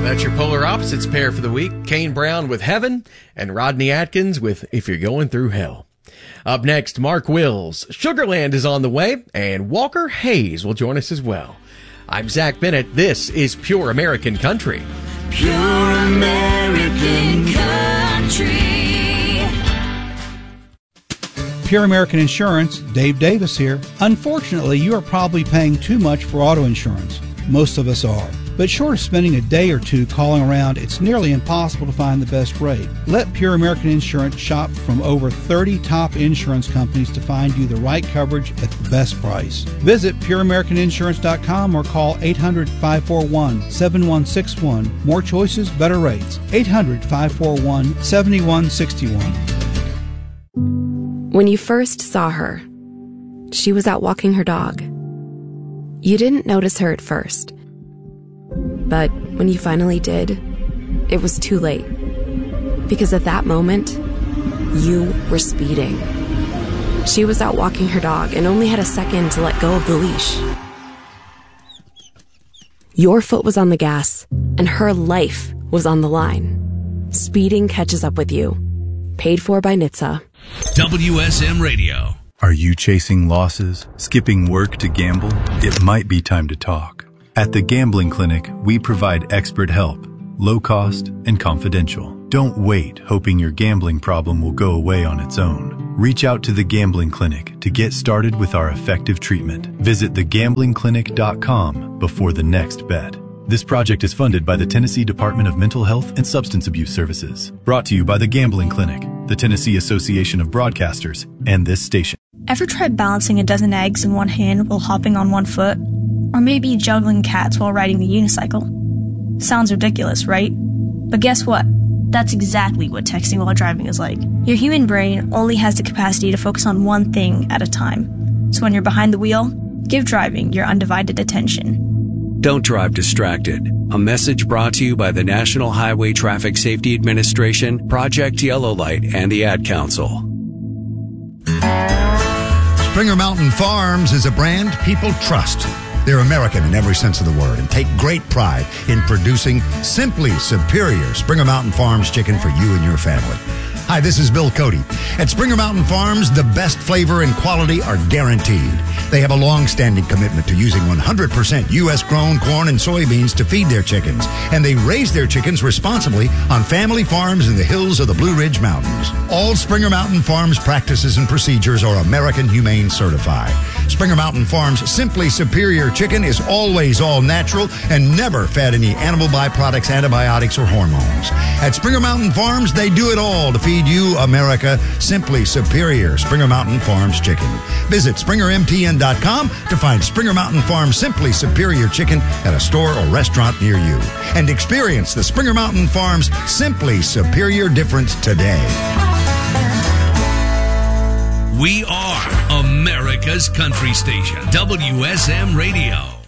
That's your Polar Opposites pair for the week. Kane Brown with Heaven and Rodney Atkins with If You're Going Through Hell. Up next, Mark Wills. Sugarland is on the way, and Walker Hayes will join us as well. I'm Zach Bennett. This is Pure American Country. Pure American Country. Pure American Insurance, Dave Davis here. Unfortunately, you are probably paying too much for auto insurance. Most of us are. But short of spending a day or two calling around, it's nearly impossible to find the best rate. Let Pure American Insurance shop from over 30 top insurance companies to find you the right coverage at the best price. Visit pureamericaninsurance.com or call 800-541-7161. More choices, better rates. 800-541-7161. When you first saw her, she was out walking her dog. You didn't notice her at first. But when you finally did, it was too late. Because at that moment, you were speeding. She was out walking her dog and only had a second to let go of the leash. Your foot was on the gas, and her life was on the line. Speeding catches up with you. Paid for by NHTSA. WSM Radio. Are you chasing losses, skipping work to gamble? It might be time to talk. At the Gambling Clinic, we provide expert help, low cost and confidential. Don't wait hoping your gambling problem will go away on its own. Reach out to the Gambling Clinic to get started with our effective treatment. Visit thegamblingclinic.com before the next bet. This project is funded by the Tennessee Department of Mental Health and Substance Abuse Services. Brought to you by the Gambling Clinic, the Tennessee Association of Broadcasters, and this station. Ever tried balancing a dozen eggs in one hand while hopping on one foot? Or maybe juggling cats while riding the unicycle? Sounds ridiculous, right? But guess what? That's exactly what texting while driving is like. Your human brain only has the capacity to focus on one thing at a time. So when you're behind the wheel, give driving your undivided attention. Don't drive distracted. A message brought to you by the National Highway Traffic Safety Administration, Project Yellow Light, and the Ad Council. Springer Mountain Farms is a brand people trust. They're American in every sense of the word and take great pride in producing simply superior Springer Mountain Farms chicken for you and your family. Hi, this is Bill Cody. At Springer Mountain Farms, the best flavor and quality are guaranteed. They have a long-standing commitment to using 100% U.S.-grown corn and soybeans to feed their chickens, and they raise their chickens responsibly on family farms in the hills of the Blue Ridge Mountains. All Springer Mountain Farms practices and procedures are American Humane certified. Springer Mountain Farms' Simply Superior Chicken is always all natural and never fed any animal byproducts, antibiotics, or hormones. At Springer Mountain Farms, they do it all to feed you, America, simply superior Springer Mountain Farms chicken. Visit SpringerMTN.com to find Springer Mountain Farms Simply Superior Chicken at a store or restaurant near you. And experience the Springer Mountain Farms Simply Superior difference today. We are America's country station, WSM Radio.